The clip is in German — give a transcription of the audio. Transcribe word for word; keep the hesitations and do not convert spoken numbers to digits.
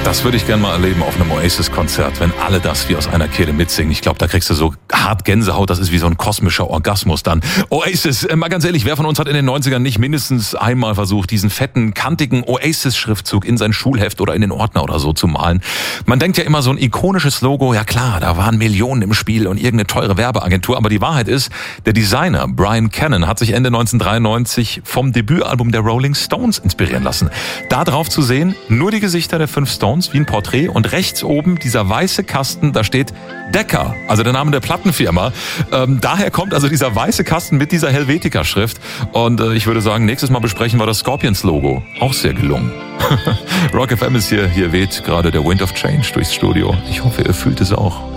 Das würde ich gerne mal erleben auf einem Oasis-Konzert, wenn alle das wie aus einer Kehle mitsingen. Ich glaube, da kriegst du so hart Gänsehaut, das ist wie so ein kosmischer Orgasmus dann. Oasis, mal ganz ehrlich, wer von uns hat in den neunzigern nicht mindestens einmal versucht, diesen fetten, kantigen Oasis-Schriftzug in sein Schulheft oder in den Ordner oder so zu malen? Man denkt ja immer, so ein ikonisches Logo, ja klar, da waren Millionen im Spiel und irgendeine teure Werbeagentur, aber die Wahrheit ist, der Designer Brian Cannon hat sich Ende neunzehnhundertdreiundneunzig vom Debütalbum der Rolling Stones inspirieren lassen. Da drauf zu sehen, nur die Gesichter der fünf Stones, wie ein Porträt, und rechts oben dieser weiße Kasten, da steht Decca, also der Name der Plattenfirma. Ähm, daher kommt also dieser weiße Kasten mit dieser Helvetica-Schrift, und äh, ich würde sagen, nächstes Mal besprechen wir das Scorpions-Logo. Auch sehr gelungen. Rock F M ist hier, hier weht gerade der Wind of Change durchs Studio. Ich hoffe, ihr fühlt es auch.